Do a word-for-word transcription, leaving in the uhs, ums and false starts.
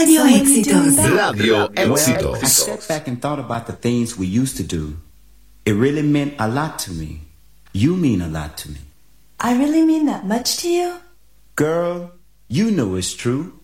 Radio Éxitos. Radio Éxitos. Well, I sat back and thought about the things we used to do. It really meant a lot to me. You mean a lot to me. I really mean that much to you? Girl, you know it's true.